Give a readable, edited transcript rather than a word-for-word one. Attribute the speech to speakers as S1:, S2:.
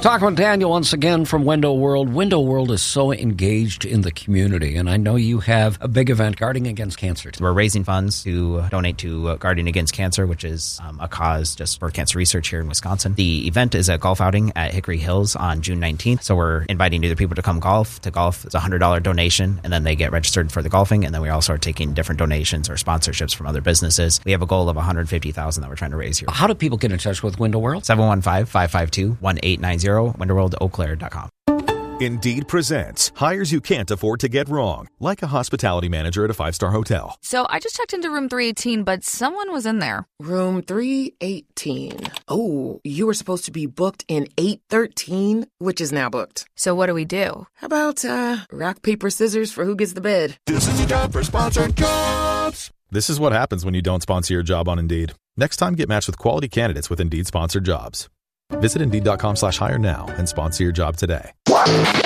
S1: Talking with Daniel once again from Window World. Window World is so engaged in the community, and I know you have a big event, Guarding Against Cancer.
S2: We're raising funds to donate to Guarding Against Cancer, which is a cause just for cancer research here in Wisconsin. The event is a golf outing at Hickory Hills on June 19th, so we're inviting either people to come golf. To golf, it's a $100 donation, and then they get registered for the golfing, and then we also are taking different donations or sponsorships from other businesses. We have a goal of $150,000 that we're trying to raise here.
S1: How do people get in touch with Window World?
S2: 715-552-1890, WinterWorldEauClair.com.
S3: Indeed presents hires you can't afford to get wrong, like a hospitality manager at a 5-star hotel.
S4: So I just checked into room 318, but someone was in there.
S5: Room 318. Oh, you were supposed to be booked in 813, which is now booked.
S4: So what do we do?
S5: How about rock, paper, scissors for who gets the bed?
S6: This is your job for Sponsored Jobs.
S3: This is what happens when you don't sponsor your job on Indeed. Next time, get matched with quality candidates with Indeed sponsored jobs. Visit Indeed.com/hire now and sponsor your job today.